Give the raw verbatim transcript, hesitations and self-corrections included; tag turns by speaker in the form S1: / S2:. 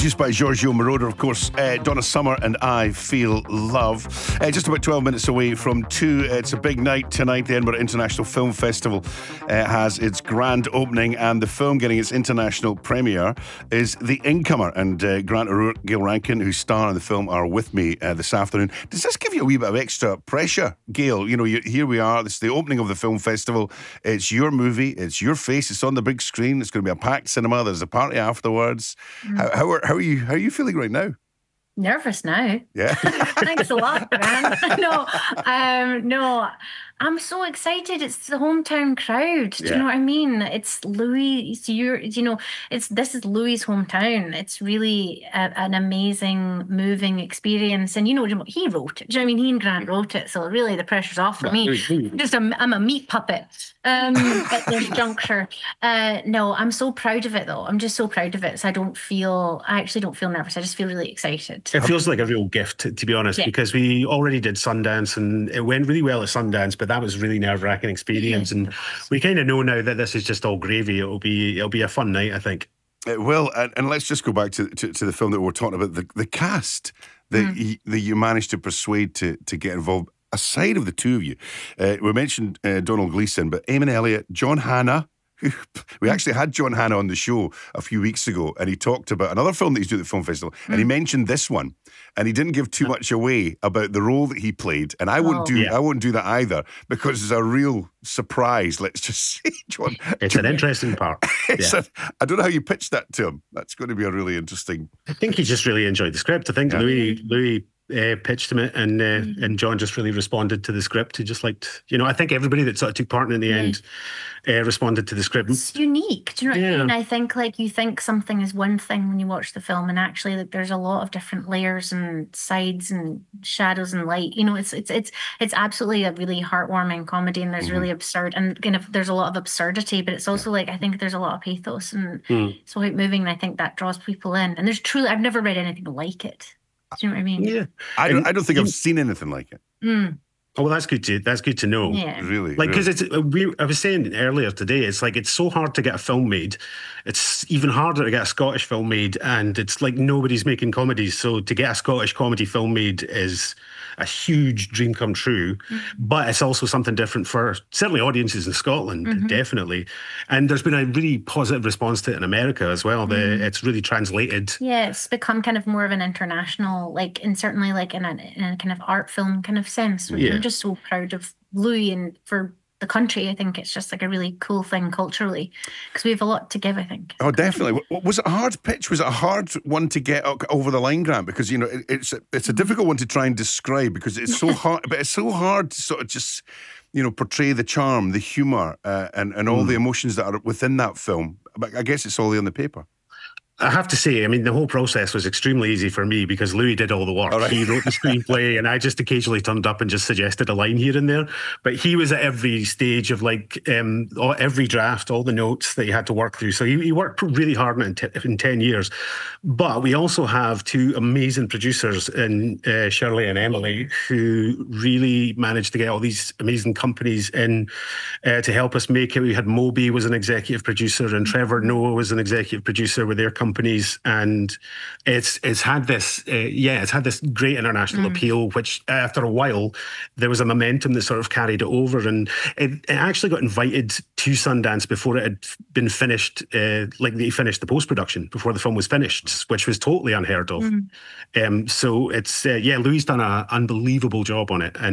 S1: produced by Giorgio Moroder, of course. Uh, Donna Summer and I Feel Love. Uh, just about twelve minutes away from two. It's a big night tonight. The Edinburgh International Film Festival uh, has its grand opening, and the film getting its international premiere is The Incomer. And uh, Grant O'Rourke, Gail Rankin, who star in the film, are with me uh, this afternoon. Does this give you a wee bit of extra pressure, Gail? You know, you, here we are. This is the opening of the film festival. It's your movie. It's your face. It's on the big screen. It's going to be a packed cinema. There's a party afterwards. Mm. How, how, are, how are you? How are you feeling right now?
S2: Nervous now.
S1: Yeah.
S2: Thanks a lot, man. no, um, no, I'm so excited. It's the hometown crowd. Do yeah. you know what I mean? It's Louis. It's your, you know, it's this is Louis' hometown. It's really a, an amazing, moving experience. And you know, he wrote it. Do you know what I mean? He and Grant wrote it. So really, the pressure's off for me. Just a, I'm a meat puppet um, at this juncture. Uh, no, I'm so proud of it, though. I'm just so proud of it. So I don't feel. I actually don't feel nervous. I just feel really excited.
S3: It feels like a real gift, to, to be honest, yeah. because we already did Sundance and it went really well at Sundance, but that was a really nerve-wracking experience. Yeah, and we kind of know now that this is just all gravy. It'll be it'll be a fun night, I think.
S1: It will. And, and let's just go back to, to, to the film that we we're talking about, the, the cast that, mm. you, that you managed to persuade to, to get involved, aside of the two of you. Uh, we mentioned uh, Donald Gleeson, but Eamon Elliott, John Hannah. We actually had John Hannah on the show a few weeks ago, and he talked about another film that he's doing at the film festival, mm. and he mentioned this one, and he didn't give too much away about the role that he played. And I won't oh. do, yeah. I won't do that either, because it's a real surprise. Let's just say, John,
S3: it's
S1: John,
S3: an interesting part.
S1: it's
S3: yeah.
S1: a, I don't know how you pitched that to him. That's going to be a really interesting.
S3: I think he just really enjoyed the script. I think yeah. Louis, Louis. Uh, pitched him it, and uh, mm-hmm. and John just really responded to the script. He just liked, you know, I think everybody that sort of took part in the yeah. end uh, responded to the script.
S2: It's unique. Do you know what yeah. I mean? I think like you think something is one thing when you watch the film, and actually like there's a lot of different layers and sides and shadows and light. You know, it's it's it's it's absolutely a really heartwarming comedy, and there's mm-hmm. really absurd and kind of there's a lot of absurdity, but it's also like I think there's a lot of pathos and mm. it's quite moving, and I think that draws people in. And there's truly I've never read anything like it. Do you know what I mean?
S3: Yeah,
S1: I don't. I don't think I've seen anything like it.
S2: Mm.
S3: Oh, well, that's good to that's good to know.
S2: Yeah,
S1: really.
S3: Like because
S1: really.
S3: it's we. I was saying earlier today, it's like it's so hard to get a film made. It's even harder to get a Scottish film made, and it's like nobody's making comedies. So to get a Scottish comedy film made is a huge dream come true. Mm-hmm. But it's also something different for certainly audiences in Scotland, mm-hmm. definitely. And there's been a really positive response to it in America as well. Mm-hmm. The, it's really translated.
S2: Yeah, it's become kind of more of an international, like, and certainly like in a, in a kind of art film kind of sense. Yeah. I'm just so proud of Louis and for the country. I think it's just like a really cool thing culturally because we have a lot to give, I think.
S1: Oh, definitely. Was it a hard pitch? Was it a hard one to get over the line, Grant? Because, you know, it's it's a difficult one to try and describe because it's so hard, but it's so hard to sort of just, you know, portray the charm, the humour uh, and, and all mm. the emotions that are within that film. But I guess it's all there on the paper.
S3: I have to say, I mean, the whole process was extremely easy for me because Louis did all the work. All right. He wrote the screenplay and I just occasionally turned up and just suggested a line here and there. But he was at every stage of like um, all, every draft, all the notes that he had to work through. So he, he worked really hard in, t- in ten years. But we also have two amazing producers in uh, Shirley and Emily who really managed to get all these amazing companies in uh, to help us make it. We had Moby was an executive producer and Trevor Noah was an executive producer with their company. companies and it's it's had this uh, yeah it's had this great international mm. appeal, which after a while there was a momentum that sort of carried it over, and it, it actually got invited to Sundance before it had been finished, uh, like they finished the post-production before the film was finished, which was totally unheard of. mm. Um, so it's uh, yeah Louis done an unbelievable job on it, and